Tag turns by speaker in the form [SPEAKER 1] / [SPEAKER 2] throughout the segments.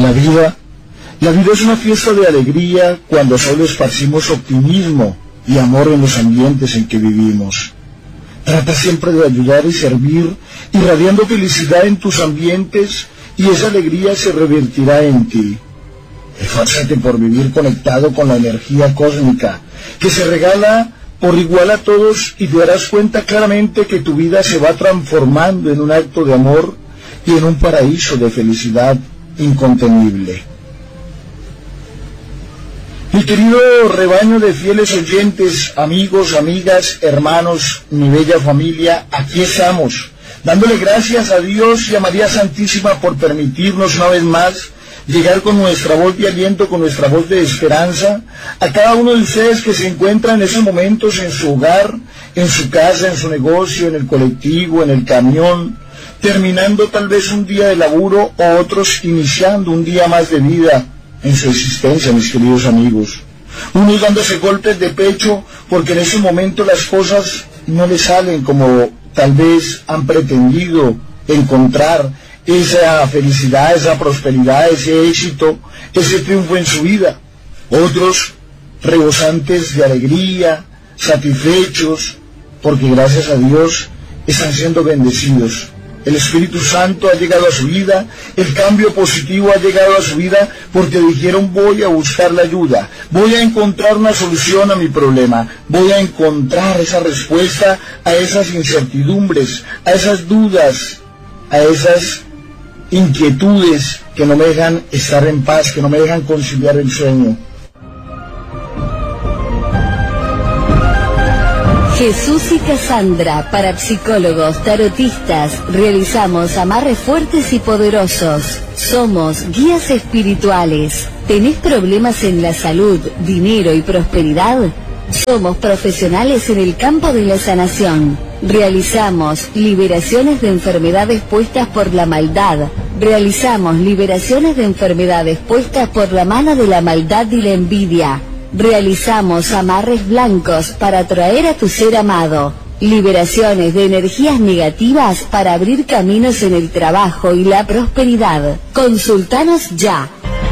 [SPEAKER 1] La vida es una fiesta de alegría cuando solo esparcimos optimismo y amor en los ambientes en que vivimos. Trata siempre de ayudar y servir, irradiando felicidad en tus ambientes, y esa alegría se revertirá en ti. Esfuérzate por vivir conectado con la energía cósmica, que se regala por igual a todos, y te darás cuenta claramente que tu vida se va transformando en un acto de amor y en un paraíso de felicidad incontenible. Mi querido rebaño de fieles oyentes, amigos, amigas, hermanos, mi bella familia, aquí estamos, dándole gracias a Dios y a María Santísima por permitirnos una vez más llegar con nuestra voz de aliento, con nuestra voz de esperanza, a cada uno de ustedes que se encuentran en esos momentos en su hogar, en su casa, en su negocio, en el colectivo, en el camión, terminando tal vez un día de laburo, o otros iniciando un día más de vida en su existencia, mis queridos amigos. Unos dándose golpes de pecho porque en ese momento las cosas no les salen como tal vez han pretendido encontrar esa felicidad, esa prosperidad, ese éxito, ese triunfo en su vida. Otros rebosantes de alegría, satisfechos, porque gracias a Dios están siendo bendecidos. El Espíritu Santo ha llegado a su vida, el cambio positivo ha llegado a su vida, porque dijeron: voy a buscar la ayuda, voy a encontrar una solución a mi problema, voy a encontrar esa respuesta a esas incertidumbres, a esas dudas, a esas inquietudes que no me dejan estar en paz, que no me dejan conciliar el sueño.
[SPEAKER 2] Jesús y Cassandra, parapsicólogos, tarotistas, realizamos amarres fuertes y poderosos. Somos guías espirituales. ¿Tenés problemas en la salud, dinero y prosperidad? Somos profesionales en el campo de la sanación. Realizamos liberaciones de enfermedades puestas por la maldad. Realizamos liberaciones de enfermedades puestas por la mano de la maldad y la envidia. Realizamos amarres blancos para atraer a tu ser amado. Liberaciones de energías negativas para abrir caminos en el trabajo y la prosperidad. Consultanos ya.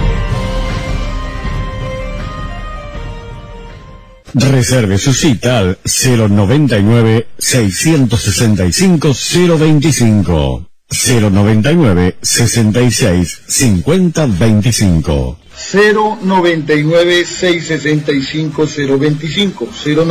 [SPEAKER 3] Reserve su cita al 099-665-025. 099-66-50-25.
[SPEAKER 1] 099-665-025,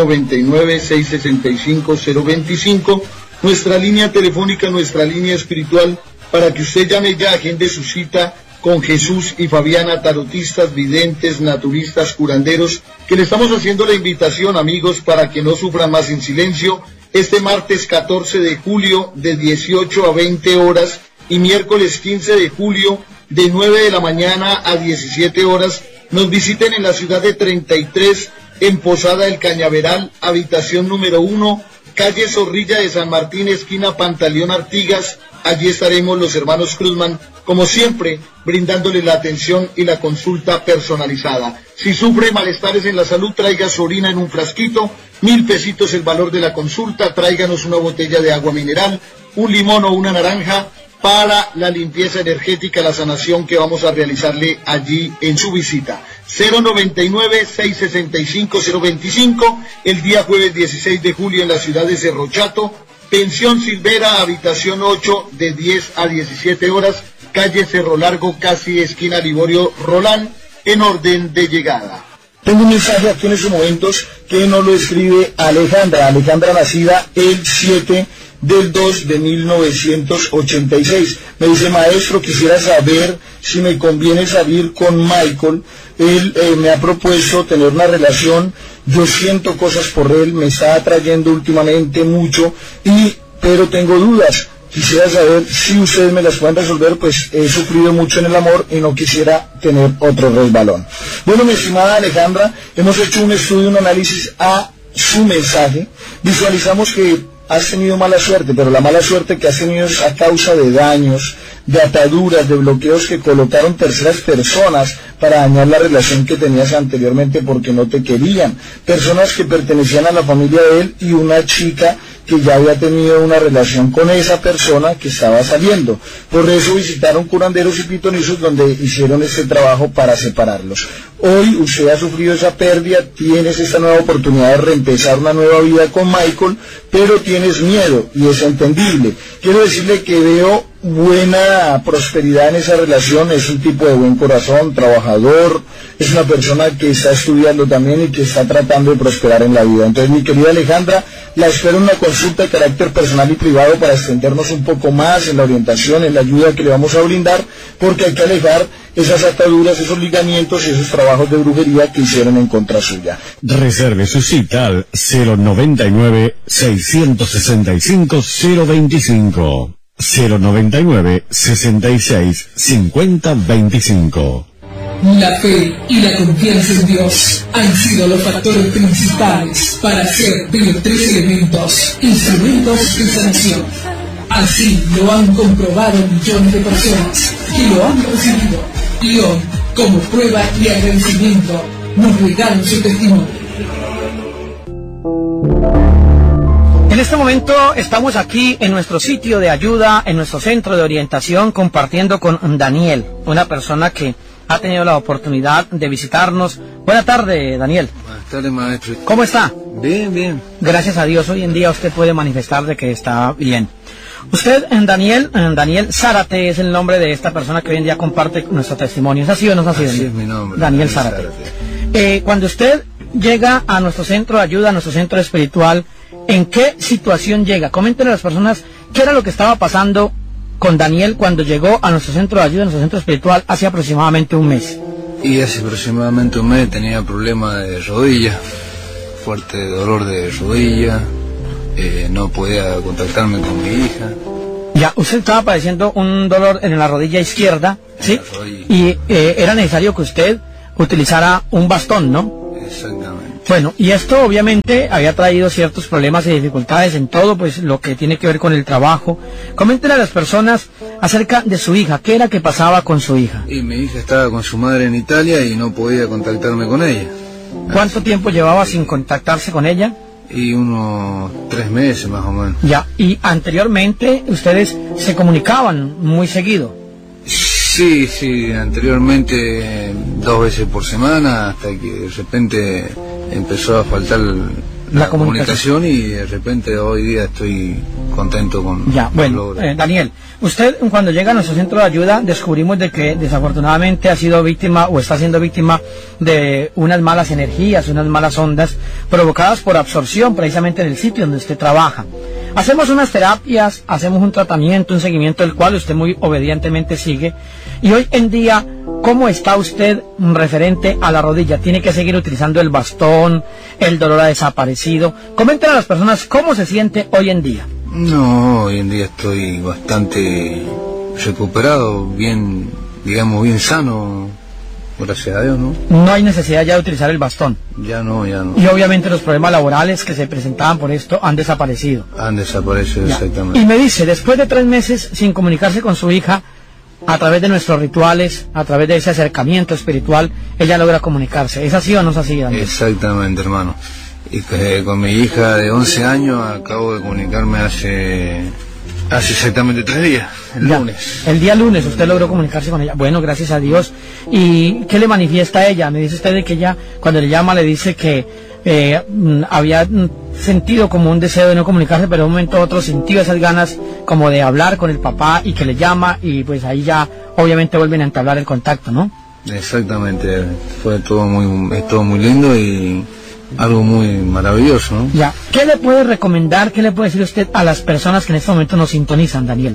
[SPEAKER 1] 099-665-025, nuestra línea telefónica, nuestra línea espiritual, para que usted llame ya, agende su cita con Jesús y Fabiana, tarotistas, videntes, naturistas, curanderos, que le estamos haciendo la invitación, amigos, para que no sufran más en silencio, este martes 14 de julio de 18 a 20 horas y miércoles 15 de julio de 9 de la mañana a 17 horas, nos visiten en la ciudad de 33, en Posada del Cañaveral, habitación número 1, calle Zorrilla de San Martín, esquina Pantaleón Artigas. Allí estaremos los hermanos Cruzman, como siempre, brindándole la atención y la consulta personalizada. Si sufre malestares en la salud, traiga su orina en un frasquito, 1,000 pesitos el valor de la consulta, tráiganos una botella de agua mineral, un limón o una naranja, para la limpieza energética, la sanación que vamos a realizarle allí en su visita. 099-665-025, el día jueves 16 de julio en la ciudad de Cerro Chato, pensión Silvera, habitación 8, de 10 a 17 horas, calle Cerro Largo, casi esquina Liborio Rolán, en orden de llegada. Tengo un mensaje aquí en estos momentos que nos lo escribe Alejandra, nacida el 7 del 2 de 1986. Me dice: maestro, quisiera saber si me conviene salir con Michael. Él me ha propuesto tener una relación, yo siento cosas por él, me está atrayendo últimamente mucho, pero tengo dudas. Quisiera saber si ustedes me las pueden resolver, pues he sufrido mucho en el amor y no quisiera tener otro resbalón. Bueno, mi estimada Alejandra, hemos hecho un estudio, un análisis a su mensaje. Visualizamos que has tenido mala suerte, pero la mala suerte que has tenido es a causa de daños, de ataduras, de bloqueos que colocaron terceras personas para dañar la relación que tenías anteriormente porque no te querían. Personas que pertenecían a la familia de él y una chica que ya había tenido una relación con esa persona que estaba saliendo. Por eso visitaron curanderos y pitonizos donde hicieron este trabajo para separarlos. Hoy usted ha sufrido esa pérdida, tienes esta nueva oportunidad de reempezar una nueva vida con Michael, pero tienes miedo y es entendible. Quiero decirle que veo buena prosperidad en esa relación, es un tipo de buen corazón, trabajador, es una persona que está estudiando también y que está tratando de prosperar en la vida. Entonces, mi querida Alejandra, la espero en una consulta de carácter personal y privado para extendernos un poco más en la orientación, en la ayuda que le vamos a brindar, porque hay que alejar esas ataduras, esos ligamientos y esos trabajos de brujería que hicieron en contra suya.
[SPEAKER 3] Reserve su cita al 099-665-025. 099-66-50-25.
[SPEAKER 4] La fe y la confianza en Dios han sido los factores principales para hacer de los 3 elementos instrumentos de sanación. Así lo han comprobado millones de personas que lo han recibido y hoy, como prueba y agradecimiento, nos regalan su testimonio.
[SPEAKER 5] En este momento estamos aquí en nuestro sitio de ayuda, en nuestro centro de orientación, compartiendo con Daniel, una persona que ha tenido la oportunidad de visitarnos. Buenas tardes, Daniel.
[SPEAKER 6] Buenas tardes, maestro.
[SPEAKER 5] ¿Cómo está?
[SPEAKER 6] Bien, bien.
[SPEAKER 5] Gracias a Dios, hoy en día usted puede manifestar de que está bien. Usted, Daniel Zárate es el nombre de esta persona que hoy en día comparte nuestro testimonio. ¿Es así o no es así?
[SPEAKER 6] Así es mi nombre.
[SPEAKER 5] Daniel Zárate. Cuando usted llega a nuestro centro de ayuda, a nuestro centro espiritual, ¿en qué situación llega? Coméntenle a las personas qué era lo que estaba pasando con Daniel cuando llegó a nuestro centro de ayuda, a nuestro centro espiritual, hace aproximadamente un mes.
[SPEAKER 6] Y hace aproximadamente un mes tenía problemas de rodilla, fuerte dolor de rodilla, no podía contactarme con mi hija.
[SPEAKER 5] Ya, usted estaba padeciendo un dolor en la rodilla izquierda, ¿sí? Y era necesario que usted utilizara un bastón, ¿no?
[SPEAKER 6] Exactamente.
[SPEAKER 5] Bueno, y esto obviamente había traído ciertos problemas y dificultades en todo, pues lo que tiene que ver con el trabajo. Coméntenle a las personas acerca de su hija, ¿qué era que pasaba con su hija?
[SPEAKER 6] Y mi hija estaba con su madre en Italia y no podía contactarme con ella.
[SPEAKER 5] ¿Cuánto tiempo llevaba sin contactarse con ella?
[SPEAKER 6] Y unos 3 meses más o menos.
[SPEAKER 5] Ya, y anteriormente ustedes se comunicaban muy seguido.
[SPEAKER 6] Sí, anteriormente 2 veces por semana, hasta que de repente empezó a faltar la comunicación y de repente hoy día estoy contento con...
[SPEAKER 5] Ya, bueno, Daniel, usted cuando llega a nuestro centro de ayuda descubrimos de que desafortunadamente ha sido víctima o está siendo víctima de unas malas energías, unas malas ondas provocadas por absorción precisamente en el sitio donde usted trabaja. Hacemos unas terapias, hacemos un tratamiento, un seguimiento del cual usted muy obedientemente sigue. Y hoy en día, ¿cómo está usted referente a la rodilla? ¿Tiene que seguir utilizando el bastón? ¿El dolor ha desaparecido? Coméntenle a las personas cómo se siente hoy en día.
[SPEAKER 6] No, hoy en día estoy bastante recuperado, bien, digamos, bien sano, gracias a Dios, ¿no?
[SPEAKER 5] No hay necesidad ya de utilizar el bastón.
[SPEAKER 6] Ya no.
[SPEAKER 5] Y obviamente los problemas laborales que se presentaban por esto han desaparecido.
[SPEAKER 6] Han desaparecido, ya. Exactamente.
[SPEAKER 5] Y me dice, después de 3 meses sin comunicarse con su hija, a través de nuestros rituales, a través de ese acercamiento espiritual, ella logra comunicarse. ¿Es así o no es así, Daniel?
[SPEAKER 6] Exactamente, hermano. Y con mi hija de 11 años acabo de comunicarme hace exactamente 3 días, el lunes.
[SPEAKER 5] El día lunes usted logró comunicarse con ella. Bueno, gracias a Dios. ¿Y qué le manifiesta a ella? Me dice usted de que ella, cuando le llama, le dice que había sentido como un deseo de no comunicarse, pero de un momento a otro sintió esas ganas como de hablar con el papá y que le llama y pues ahí ya obviamente vuelven a entablar el contacto, ¿no?
[SPEAKER 6] Exactamente, fue todo muy lindo y algo muy maravilloso, ¿no?
[SPEAKER 5] Ya, ¿qué le puede recomendar, qué le puede decir usted a las personas que en este momento nos sintonizan, Daniel?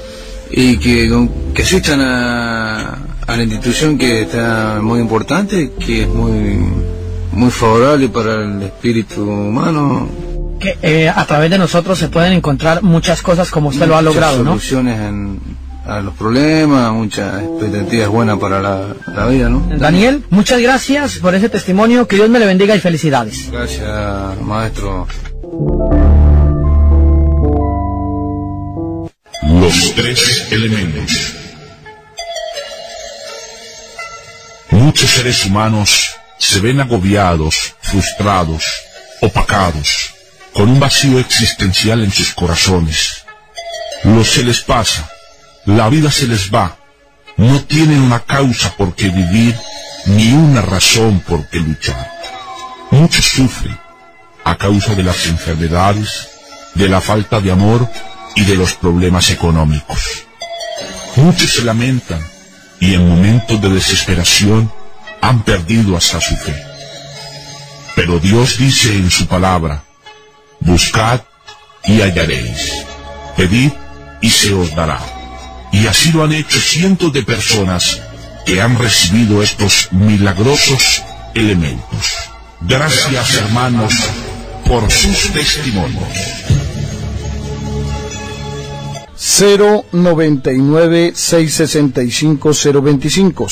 [SPEAKER 6] Y que asistan a la institución, que está muy importante, que es muy favorable para el espíritu humano.
[SPEAKER 5] Que a través de nosotros se pueden encontrar muchas cosas como usted lo ha logrado, ¿no?
[SPEAKER 6] Muchas soluciones a los problemas, muchas expectativas buenas para la vida, ¿no?
[SPEAKER 5] Daniel, muchas gracias por ese testimonio, que Dios me le bendiga y felicidades.
[SPEAKER 6] Gracias, maestro.
[SPEAKER 7] Los 3 elementos. Muchos seres humanos se ven agobiados, frustrados, opacados, con un vacío existencial en sus corazones. Se les pasa, la vida se les va, no tienen una causa por qué vivir, ni una razón por qué luchar. Muchos sufren a causa de las enfermedades, de la falta de amor y de los problemas económicos. Muchos se lamentan y en momentos de desesperación han perdido hasta su fe. Pero Dios dice en su palabra: buscad y hallaréis, pedid y se os dará. Y así lo han hecho cientos de personas que han recibido estos milagrosos elementos. Gracias, hermanos, por sus testimonios.
[SPEAKER 1] 099-665-025,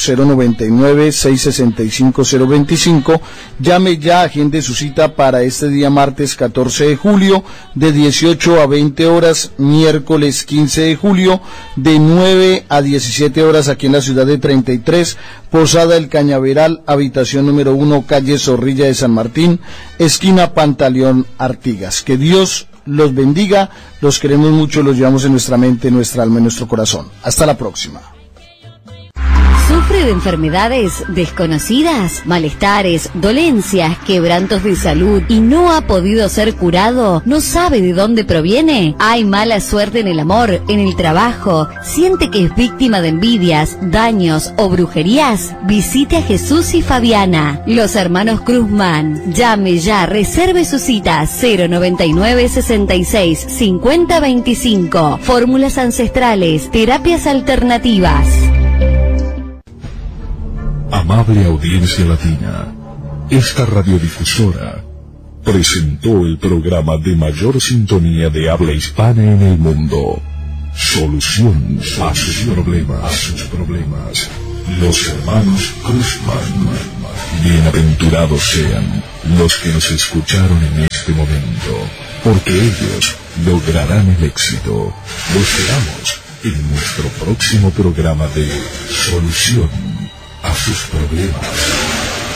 [SPEAKER 1] 099-665-025. Llame ya, agende su cita para este día martes 14 de julio, de 18 a 20 horas, miércoles 15 de julio, de 9 a 17 horas aquí en la ciudad de 33, Posada El Cañaveral, habitación número 1, calle Zorrilla de San Martín, esquina Pantaleón Artigas. Que Dios los bendiga, los queremos mucho, los llevamos en nuestra mente, nuestra alma y nuestro corazón. Hasta la próxima.
[SPEAKER 2] ¿Sufre de enfermedades desconocidas, malestares, dolencias, quebrantos de salud y no ha podido ser curado? ¿No sabe de dónde proviene? ¿Hay mala suerte en el amor, en el trabajo? ¿Siente que es víctima de envidias, daños o brujerías? Visite a Jesús y Fabiana, los hermanos Cruzman. Llame ya, reserve su cita 099-66-5025. Fórmulas ancestrales, terapias alternativas.
[SPEAKER 7] Amable audiencia latina, esta radiodifusora presentó el programa de mayor sintonía de habla hispana en el mundo. Solución a sus problemas. Los hermanos Cruzman. Bienaventurados sean los que nos escucharon en este momento, porque ellos lograrán el éxito. Los esperamos en nuestro próximo programa de Solución a sus problemas.